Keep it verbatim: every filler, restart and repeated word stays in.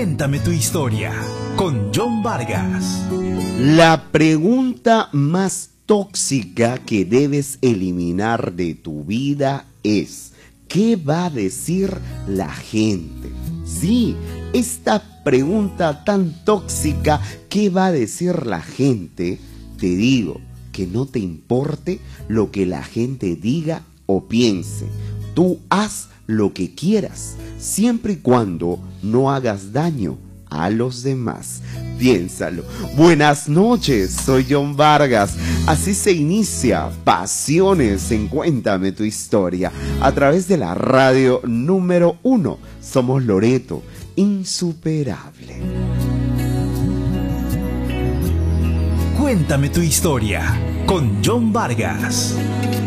Cuéntame tu historia con John Vargas. La pregunta más tóxica que debes eliminar de tu vida es: ¿qué va a decir la gente? Sí, esta pregunta tan tóxica, ¿qué va a decir la gente? Te digo que no te importe lo que la gente diga o piense. Tú haz lo que quieras, siempre y cuando no hagas daño a los demás. Piénsalo. Buenas noches, soy John Vargas. Así se inicia Pasiones en Cuéntame tu Historia, a través de la radio número uno. Somos Loreto, insuperable. Cuéntame tu historia con John Vargas.